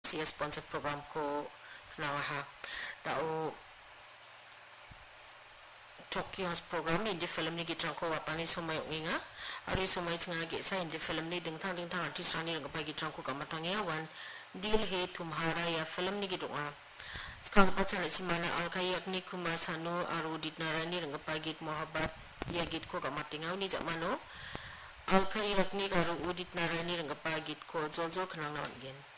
si sponsor program ko knawaha tao Tokyo program ni di film ni gitrang ko wapani sumay nginga ari sumay nga gi sa di film ni ding thang artist ni ng pagi gitrang ko kamatang yawan dil he tumhara ya film ni gidunga sekarang pacar si mana al kayak ni Kumar Sanu arudit narani ng pagi mohabat ya git ko kamatingaw ni zamano al kayak ni garu udit narani ng pagi ko jol kenang naman gen